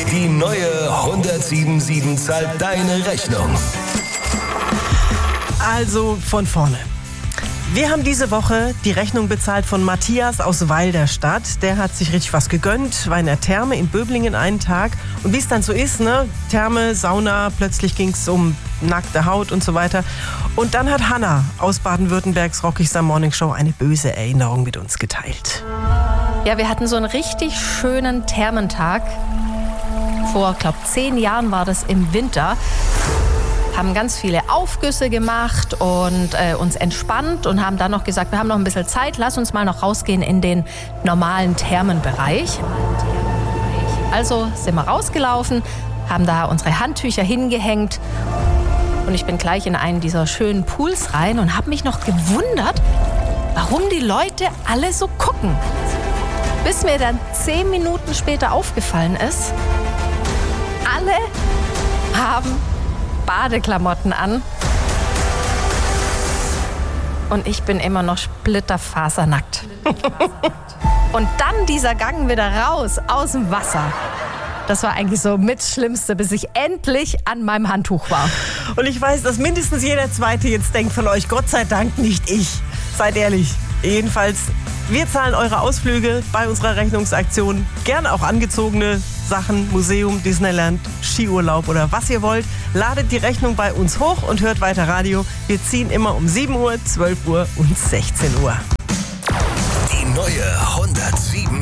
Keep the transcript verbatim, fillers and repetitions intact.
Die neue hundertsieben zahlt deine Rechnung. Also von vorne. Wir haben diese Woche die Rechnung bezahlt von Matthias aus Weilderstadt. Der hat sich richtig was gegönnt, war in der Therme in Böblingen einen Tag. Und wie es dann so ist, ne? Therme, Sauna, plötzlich ging es um nackte Haut und so weiter. Und dann hat Hanna aus Baden-Württembergs Rockigster Morning Show eine böse Erinnerung mit uns geteilt. Ja, wir hatten so einen richtig schönen Thermentag. Vor, glaube zehn Jahren war das im Winter. Haben ganz viele Aufgüsse gemacht und äh, uns entspannt und haben dann noch gesagt, wir haben noch ein bisschen Zeit, lass uns mal noch rausgehen in den normalen Thermenbereich. Also sind wir rausgelaufen, haben da unsere Handtücher hingehängt und ich bin gleich in einen dieser schönen Pools rein und habe mich noch gewundert, warum die Leute alle so gucken. Bis mir dann zehn Minuten später aufgefallen ist, alle haben Badeklamotten an und ich bin immer noch splitterfasernackt. Und dann dieser Gang wieder raus aus dem Wasser. Das war eigentlich so mit das Schlimmste, bis ich endlich an meinem Handtuch war. Und ich weiß, dass mindestens jeder Zweite jetzt denkt von euch, Gott sei Dank nicht ich. Seid ehrlich. Jedenfalls, wir zahlen eure Ausflüge bei unserer Rechnungsaktion. Gerne auch angezogene Sachen, Museum, Disneyland, Skiurlaub oder was ihr wollt. Ladet die Rechnung bei uns hoch und hört weiter Radio. Wir ziehen immer um sieben Uhr, zwölf Uhr und sechzehn Uhr. Die neue hundertsieben